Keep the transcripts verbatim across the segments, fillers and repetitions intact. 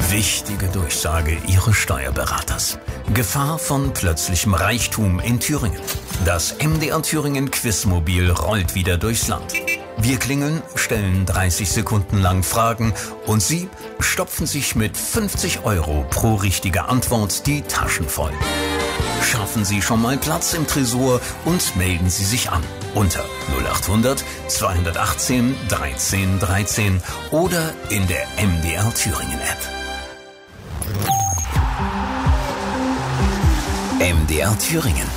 Wichtige Durchsage Ihres Steuerberaters. Gefahr von plötzlichem Reichtum in Thüringen. Das M D R Thüringen Quizmobil rollt wieder durchs Land. Wir klingeln, stellen dreißig Sekunden lang Fragen und Sie stopfen sich mit fünfzig Euro pro richtige Antwort die Taschen voll. Schaffen Sie schon mal Platz im Tresor und melden Sie sich an unter null acht hundert zweihundertachtzehn dreizehn dreizehn oder in der M D R Thüringen App. M D R Thüringen.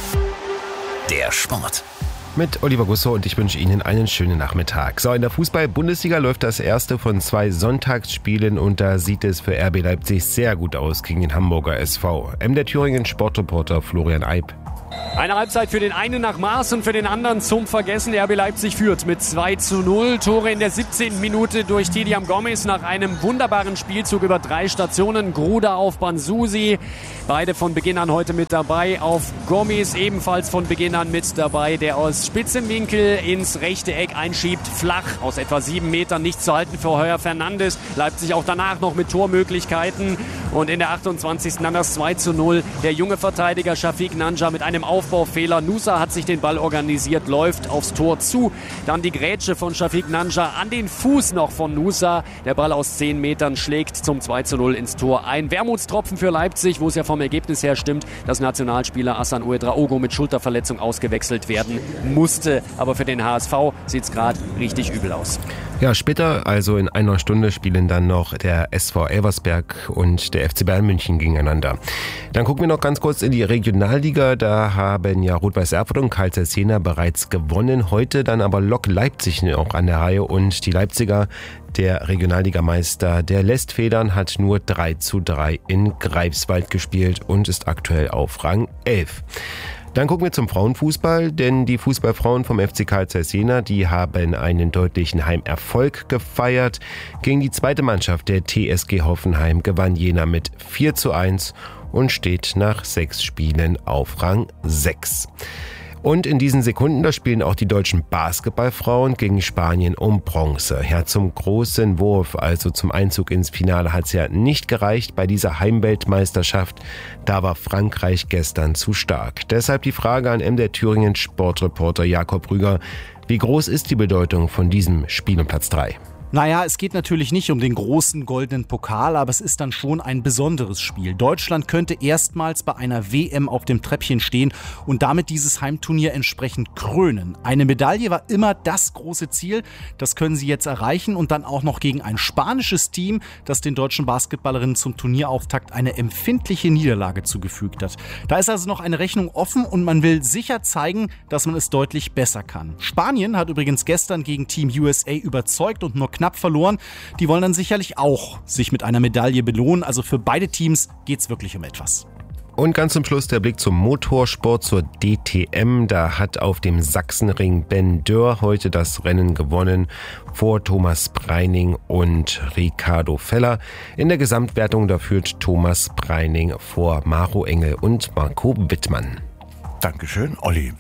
Der Sport. Mit Oliver Gusso und ich wünsche Ihnen einen schönen Nachmittag. So, in der Fußball-Bundesliga läuft das erste von zwei Sonntagsspielen und da sieht es für R B Leipzig sehr gut aus gegen den Hamburger S V. M D R Thüringen Sportreporter Florian Eib. Eine Halbzeit für den einen nach Maß und für den anderen zum Vergessen. R B Leipzig führt mit zwei zu null. Tore in der siebzehnten Minute durch Tidiam Gomis nach einem wunderbaren Spielzug über drei Stationen. Gruda auf Bansusi. Beide von Beginn an heute mit dabei. Auf Gomis ebenfalls von Beginn an mit dabei, der aus Spitzenwinkel ins rechte Eck einschiebt. Flach aus etwa sieben Metern, nicht zu halten für Heuer Fernandes. Leipzig auch danach noch mit Tormöglichkeiten. Und in der achtundzwanzigsten dann das zwei zu null. Der junge Verteidiger Shafiq Nanja mit einem Aufbaufehler. Nusa hat sich den Ball organisiert, läuft aufs Tor zu. Dann die Grätsche von Shafiq Nanja an den Fuß noch von Nusa. Der Ball aus zehn Metern schlägt zum zwei zu null ins Tor ein. Wermutstropfen für Leipzig, wo es ja vom Ergebnis her stimmt, dass Nationalspieler Hassan Ouedraogo mit Schulterverletzung ausgewechselt werden musste. Aber für den H S V sieht es gerade richtig übel aus. Ja, später, also in einer Stunde, spielen dann noch der S V Elversberg und der F C Bayern München gegeneinander. Dann gucken wir noch ganz kurz in die Regionalliga. Da haben ja Rot-Weiß Erfurt und Karl Zeiss Jena bereits gewonnen. Heute dann aber Lok Leipzig auch an der Reihe und die Leipziger, der Regionalligameister, der lässt federn, hat nur drei zu drei in Greifswald gespielt und ist aktuell auf Rang elf. Dann gucken wir zum Frauenfußball, denn die Fußballfrauen vom F C Karl Zeiss Jena, die haben einen deutlichen Heimerfolg gefeiert. Gegen die zweite Mannschaft, der T S G Hoffenheim, gewann Jena mit vier zu eins und steht nach sechs Spielen auf Rang sechs. Und in diesen Sekunden, da spielen auch die deutschen Basketballfrauen gegen Spanien um Bronze. Ja, zum großen Wurf, also zum Einzug ins Finale, hat es ja nicht gereicht bei dieser Heimweltmeisterschaft. Da war Frankreich gestern zu stark. Deshalb die Frage an M D R Thüringen Sportreporter Jakob Rüger. Wie groß ist die Bedeutung von diesem Spiel um Platz drei? Naja, es geht natürlich nicht um den großen goldenen Pokal, aber es ist dann schon ein besonderes Spiel. Deutschland könnte erstmals bei einer W M auf dem Treppchen stehen und damit dieses Heimturnier entsprechend krönen. Eine Medaille war immer das große Ziel, das können sie jetzt erreichen und dann auch noch gegen ein spanisches Team, das den deutschen Basketballerinnen zum Turnierauftakt eine empfindliche Niederlage zugefügt hat. Da ist also noch eine Rechnung offen und man will sicher zeigen, dass man es deutlich besser kann. Spanien hat übrigens gestern gegen Team U S A überzeugt und nur knapp verloren. Die wollen dann sicherlich auch sich mit einer Medaille belohnen. Also für beide Teams geht es wirklich um etwas. Und ganz zum Schluss der Blick zum Motorsport, zur D T M. Da hat auf dem Sachsenring Ben Dörr heute das Rennen gewonnen vor Thomas Preining und Ricardo Feller. In der Gesamtwertung da führt Thomas Preining vor Maro Engel und Marco Wittmann. Dankeschön, Olli.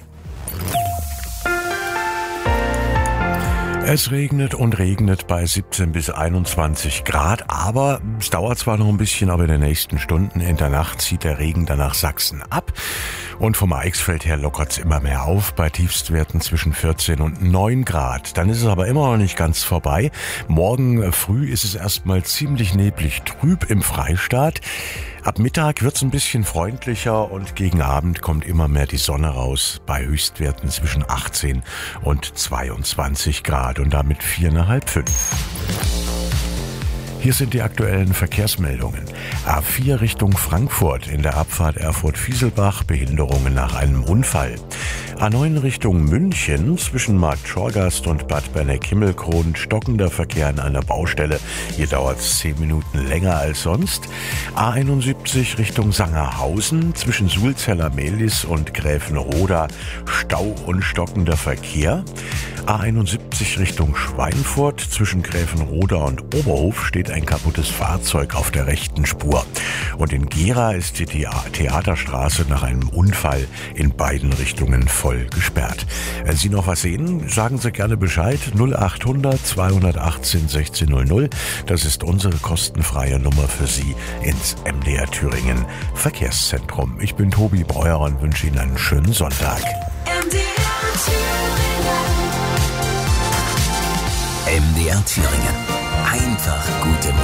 Es regnet und regnet bei siebzehn bis einundzwanzig Grad, aber es dauert zwar noch ein bisschen, aber in den nächsten Stunden in der Nacht zieht der Regen dann nach Sachsen ab. Und vom Eichsfeld her lockert es immer mehr auf, bei Tiefstwerten zwischen vierzehn und neun Grad. Dann ist es aber immer noch nicht ganz vorbei. Morgen früh ist es erstmal ziemlich neblig trüb im Freistaat. Ab Mittag wird es ein bisschen freundlicher und gegen Abend kommt immer mehr die Sonne raus, bei Höchstwerten zwischen achtzehn und zweiundzwanzig Grad und damit viereinhalb, fünf. Hier sind die aktuellen Verkehrsmeldungen. A vier Richtung Frankfurt in der Abfahrt Erfurt-Fieselbach, Behinderungen nach einem Unfall. A neun Richtung München zwischen Markt Schorgast und Bad Berneck-Himmelkron stockender Verkehr an einer Baustelle. Hier dauert es zehn Minuten länger als sonst. A einundsiebzig Richtung Sangerhausen zwischen Sulzeller-Mehlis und Gräfenroda Stau und stockender Verkehr. A einundsiebzig Richtung Schweinfurt zwischen Gräfenroda und Oberhof steht steht ein kaputtes Fahrzeug auf der rechten Spur. Und in Gera ist die Theaterstraße nach einem Unfall in beiden Richtungen voll gesperrt. Wenn Sie noch was sehen, sagen Sie gerne Bescheid. null acht hundert zweihundertachtzehn sechzehn null null. Das ist unsere kostenfreie Nummer für Sie ins M D R Thüringen Verkehrszentrum. Ich bin Tobi Breuer und wünsche Ihnen einen schönen Sonntag. M D R Thüringen. M D R Thüringen. Einfach gute Musik.